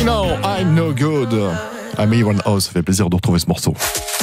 Now I'm no good. Amy Winehouse, ça fait plaisir de retrouver ce morceau.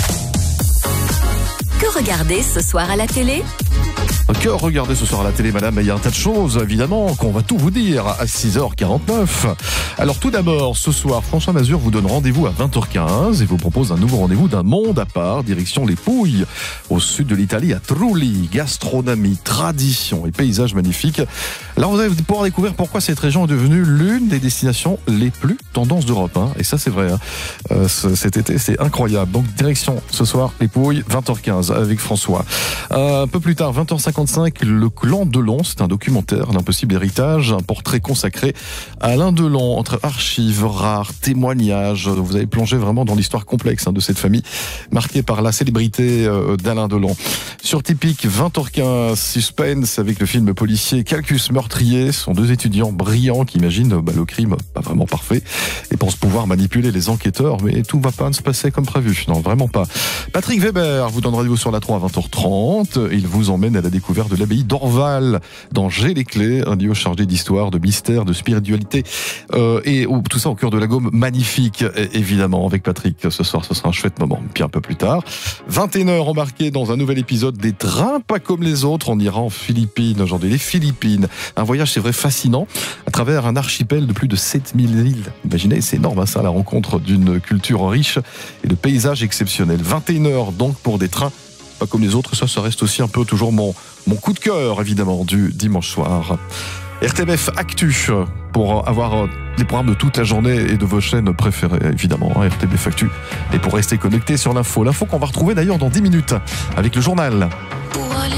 Que regarder ce soir à la télé ? Que regarder ce soir à la télé, madame? Il y a un tas de choses, évidemment, qu'on va tout vous dire à 6h49. Alors tout d'abord, ce soir, François Mazur vous donne rendez-vous à 20h15 et vous propose un nouveau rendez-vous d'un monde à part, direction les Pouilles, au sud de l'Italie, à Trulli. Gastronomie, tradition et paysages magnifiques. Là, vous allez pouvoir découvrir pourquoi cette région est devenue l'une des destinations les plus tendances d'Europe. Et ça, c'est vrai. Cet été, c'est incroyable. Donc, direction ce soir, les Pouilles, 20h15 avec François. Un peu plus tard, 20h55, le clan Delon, c'est un documentaire, l'impossible héritage, un portrait consacré à Alain Delon, entre archives rares, témoignages. Vous avez plongé vraiment dans l'histoire complexe de cette famille, marquée par la célébrité d'Alain Delon. Sur Typique, 20h15, suspense avec le film policier Calcus meurtrier. Ce sont deux étudiants brillants qui imaginent le crime pas vraiment parfait et pensent pouvoir manipuler les enquêteurs, mais tout va pas se passer comme prévu. Non, vraiment pas. Patrick Weber vous donne rendez-vous sur la 3 à 20h30. Il vous emmène à la découverte de l'abbaye d'Orval dans J'ai les clés, un lieu chargé d'histoire, de mystère, de spiritualité et tout ça au cœur de la Gaume, magnifique évidemment avec Patrick ce soir. Ce sera un chouette moment. Puis un peu plus tard, 21h, embarqué dans un nouvel épisode des Trains pas comme les autres. On ira en Philippines, aujourd'hui les Philippines. Un voyage, c'est vrai, fascinant à travers un archipel de plus de 7000 îles. Imaginez, c'est énorme ça, la rencontre d'une culture riche et de paysages exceptionnels. 21h donc pour des trains pas comme les autres, ça reste aussi un peu toujours mon coup de cœur, évidemment, du dimanche soir. RTBF Actu, pour avoir les programmes de toute la journée et de vos chaînes préférées, évidemment, RTBF Actu. Et pour rester connecté sur l'info qu'on va retrouver d'ailleurs dans 10 minutes, avec le journal.